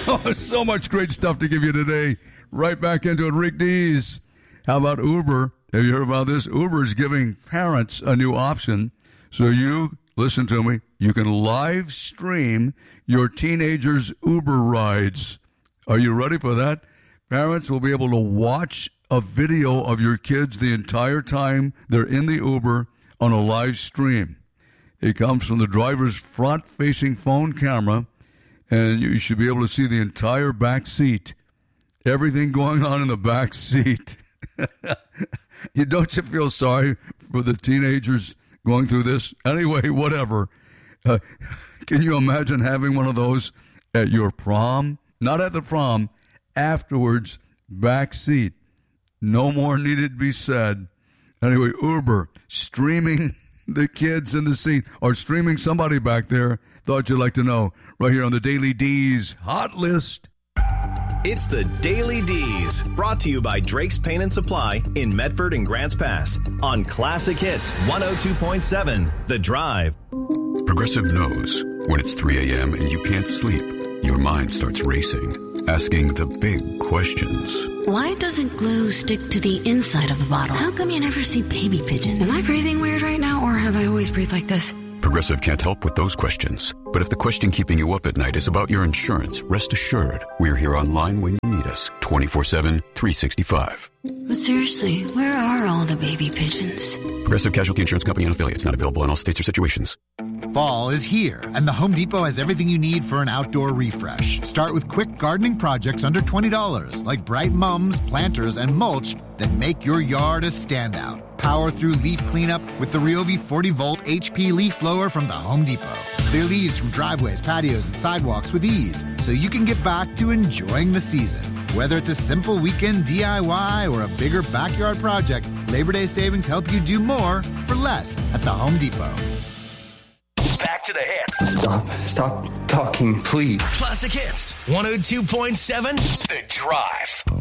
Oh, so much great stuff to give you today. Right back into it. Rick Dees. How about Uber? Have you heard about this? Uber is giving parents a new option. So you, listen to me, you can live stream your teenagers' Uber rides. Are you ready for that? Parents will be able to watch a video of your kids the entire time they're in the Uber on a live stream. It comes from the driver's front-facing phone camera, and you should be able to see the entire back seat. Everything going on in the back seat. Don't you feel sorry for the teenagers going through this? Anyway, whatever. Can you imagine having one of those at your prom? Not at the prom, afterwards, back seat. No more needed to be said. Anyway, Uber, streaming the kids in the seat, or streaming somebody back there. Thought you'd like to know. Right here on the Daily D's Hot List. It's the Daily D's, brought to you by Drake's Paint and Supply in Medford and Grants Pass on Classic Hits 102.7, The Drive. Progressive knows when it's 3 a.m. and you can't sleep, your mind starts racing, asking the big questions. Why doesn't glue stick to the inside of the bottle? How come you never see baby pigeons? Am I breathing weird right now, or have I always breathed like this? Progressive can't help with those questions. But if the question keeping you up at night is about your insurance, rest assured, we're here online when you need us, 24/7, 365. But seriously, where are all the baby pigeons? Progressive Casualty Insurance Company and affiliates, not available in all states or situations. Fall is here, and the Home Depot has everything you need for an outdoor refresh. Start with quick gardening projects under $20, like bright mums, planters, and mulch that make your yard a standout. Power through leaf cleanup with the Ryobi 40-volt HP leaf blower from the Home Depot. Clear leaves from driveways, patios, and sidewalks with ease, so you can get back to enjoying the season. Whether it's a simple weekend DIY or a bigger backyard project, Labor Day savings help you do more for less at the Home Depot. Back to the hits. Stop talking, please. Classic Hits 102.7, The Drive.